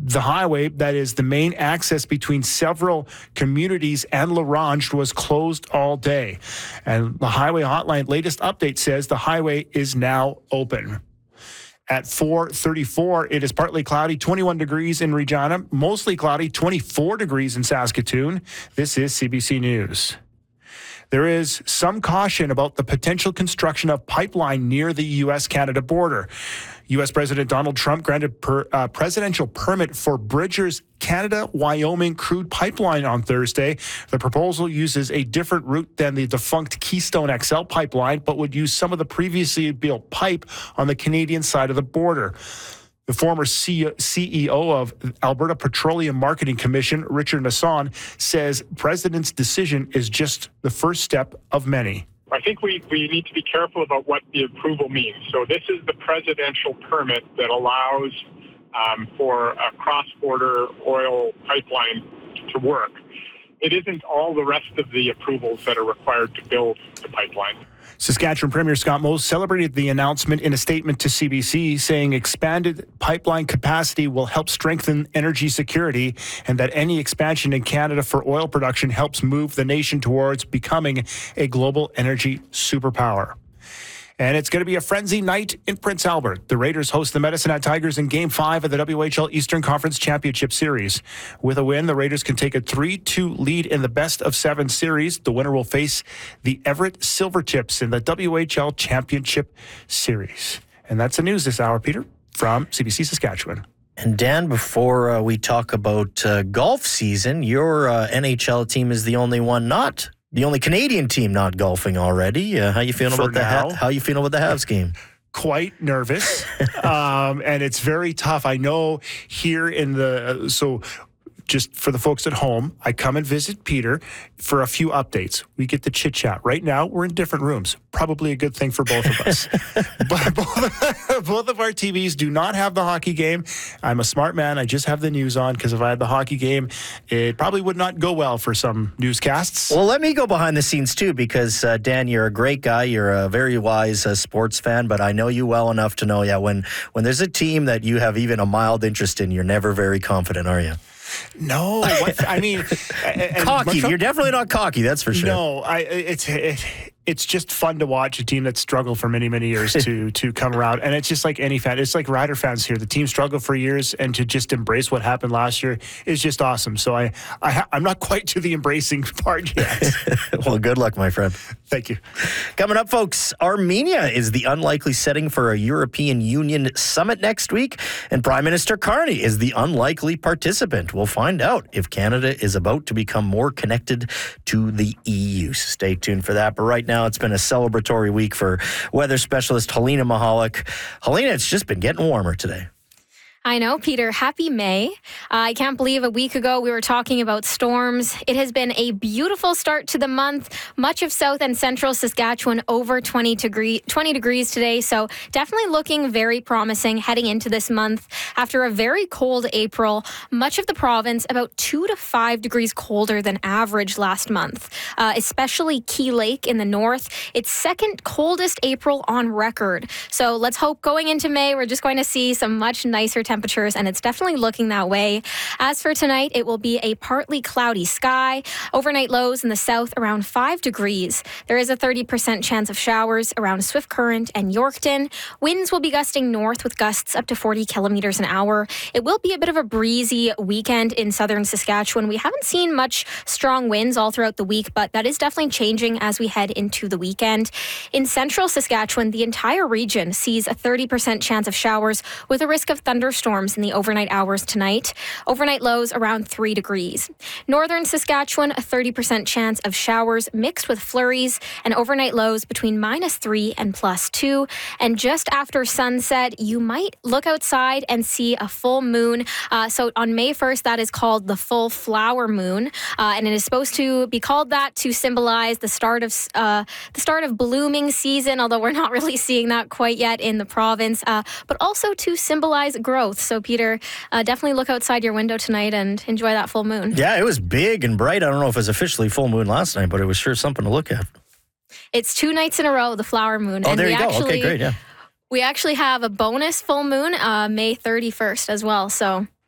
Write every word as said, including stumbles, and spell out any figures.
The highway, that is the main access between several communities and LaRange, was closed all day. And the Highway Hotline latest update says the highway is now open. At four thirty-four, it is partly cloudy, twenty-one degrees in Regina, mostly cloudy, twenty-four degrees in Saskatoon. This is C B C News. There is some caution about the potential construction of pipeline near the U S Canada border. U S President Donald Trump granted per, uh, presidential permit for Bridger's Canada-Wyoming crude pipeline on Thursday. The proposal uses a different route than the defunct Keystone X L pipeline, but would use some of the previously built pipe on the Canadian side of the border. The former C E O of Alberta Petroleum Marketing Commission, Richard Masson, says President's decision is just the first step of many. I think we, we need to be careful about what the approval means. So this is the presidential permit that allows um, for a cross-border oil pipeline to work. It isn't all the rest of the approvals that are required to build the pipeline. Saskatchewan Premier Scott Moe celebrated the announcement in a statement to C B C, saying expanded pipeline capacity will help strengthen energy security and that any expansion in Canada for oil production helps move the nation towards becoming a global energy superpower. And it's going to be a frenzy night in Prince Albert. The Raiders host the Medicine Hat Tigers in Game five of the W H L Eastern Conference Championship Series. With a win, the Raiders can take a three two lead in the best of seven series. The winner will face the Everett Silvertips in the W H L Championship Series. And that's the news this hour, Peter, from C B C Saskatchewan. And Dan, before uh, we talk about uh, golf season, your uh, N H L team is the only one not The only Canadian team not golfing already. Uh, how you feeling For about the now. ha- How you feeling with the Habs game? Quite nervous, um, and it's very tough. I know here in the so. Just for the folks at home, I come and visit Peter for a few updates. We get to chit chat. Right now, we're in different rooms. Probably a good thing for both of us. But both, both of our T Vs do not have the hockey game. I'm a smart man. I just have the news on because if I had the hockey game, it probably would not go well for some newscasts. Well, let me go behind the scenes too, because uh, Dan, you're a great guy. You're a very wise uh, sports fan, but I know you well enough to know, yeah, when when there's a team that you have even a mild interest in, you're never very confident, are you? No, what, I mean, and cocky. Montreal, You're definitely not cocky. That's for sure. No, I. It's it, it's just fun to watch a team that struggled for many many years to to come around, and it's just like any fan. It's like Rider fans here. The team struggled for years, and to just embrace what happened last year is just awesome. So I, I I'm not quite to the embracing part yet. Well, good luck, my friend. Thank you. Coming up, folks, Armenia is the unlikely setting for a European Union summit next week, and Prime Minister Carney is the unlikely participant. We'll find out if Canada is about to become more connected to the E U. Stay tuned for that. But right now, it's been a celebratory week for weather specialist Helena Mahalik. Helena, it's just been getting warmer today. I know, Peter. Happy May. Uh, I can't believe a week ago we were talking about storms. It has been a beautiful start to the month. Much of south and central Saskatchewan over twenty, degree, twenty degrees today. So definitely looking very promising heading into this month. After a very cold April, much of the province about two to five degrees colder than average last month, uh, especially Key Lake in the north. It's second coldest April on record. So let's hope going into May, we're just going to see some much nicer temperatures, and it's definitely looking that way. As for tonight, it will be a partly cloudy sky. Overnight lows in the south around five degrees. There is a thirty percent chance of showers around Swift Current and Yorkton. Winds will be gusting north with gusts up to forty kilometers an hour. It will be a bit of a breezy weekend in southern Saskatchewan. We haven't seen much strong winds all throughout the week, but that is definitely changing as we head into the weekend. In central Saskatchewan, the entire region sees a thirty percent chance of showers with a risk of thunderstorms in the overnight hours tonight. Overnight lows around three degrees. Northern Saskatchewan, a thirty percent chance of showers mixed with flurries, and overnight lows between minus three and plus two. And just after sunset, you might look outside and see a full moon. Uh, so on May first, that is called the full flower moon, uh, and it is supposed to be called that to symbolize the start of uh, the start of blooming season. Although we're not really seeing that quite yet in the province, uh, but also to symbolize growth. So, Peter, uh, definitely look outside your window tonight and enjoy that full moon. Yeah, it was big and bright. I don't know if it was officially full moon last night, but it was sure something to look at. It's two nights in a row, the flower moon. Oh, and there we you go. Actually, okay, great, yeah. We actually have a bonus full moon, uh, May thirty-first as well. So